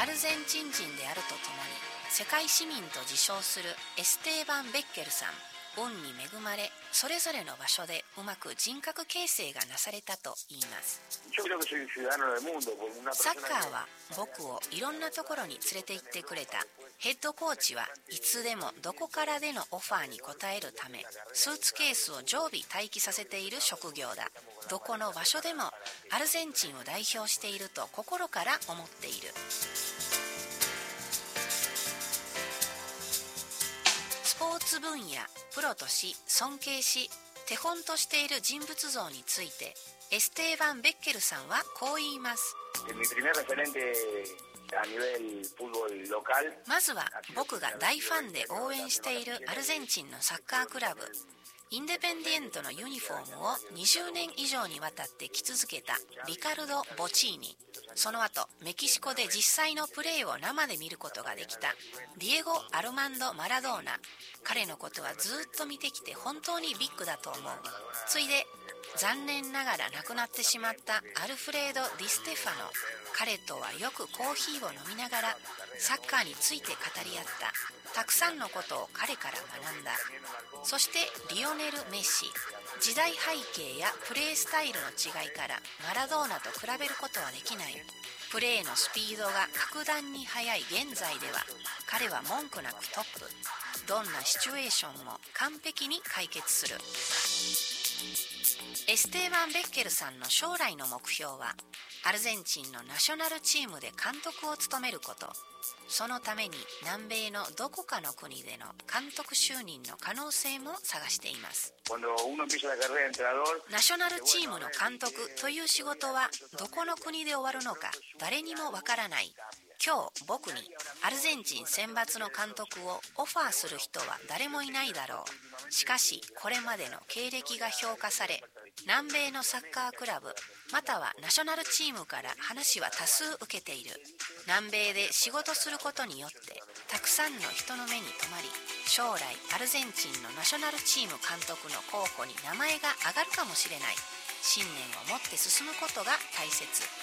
アルゼンチン人であるとともに世界市民と自称するエステーバン・ベッケルさん。運に恵まれ、それぞれの場所でうまく人格形成がなされたと言います。サッカーは僕をいろんなところに連れて行ってくれた。ヘッドコーチはいつでもどこからでのオファーに応えるため、スーツケースを常備待機させている職業だ。どこの場所でもアルゼンチンを代表していると心から思っている。スポーツ分野、プロとし、尊敬し、手本としている人物像について、エステーバン・ベッケルさんはこう言います。まずは僕が大ファンで応援しているアルゼンチンのサッカークラブ、インデペンディエントのユニフォームを20年以上にわたって着続けたリカルド・ボチーニ。その後、メキシコで実際のプレーを生で見ることができたディエゴ・アルマンド・マラドーナ。彼のことはずっと見てきて本当にビッグだと思う。ついで、残念ながら亡くなってしまったアルフレード・ディステファノ。彼とはよくコーヒーを飲みながらサッカーについて語り合った。たくさんのことを彼から学んだ。そしてリオネル・メッシ。時代背景やプレースタイルの違いからマラドーナと比べることはできない。プレーのスピードが格段に速い現在では彼は文句なくトップ。どんなシチュエーションも完璧に解決する。エステーバン・ベッケルさんの将来の目標はアルゼンチンのナショナルチームで監督を務めること。そのために南米のどこかの国での監督就任の可能性も探しています。ナショナルチームの監督という仕事はどこの国で終わるのか誰にもわからない。今日僕にアルゼンチン選抜の監督をオファーする人は誰もいないだろう。しかしこれまでの経歴が評価され、南米のサッカークラブまたはナショナルチームから話は多数受けている。南米で仕事することによってたくさんの人の目に留まり、将来アルゼンチンのナショナルチーム監督の候補に名前が挙がるかもしれない。信念を持って進むことが大切。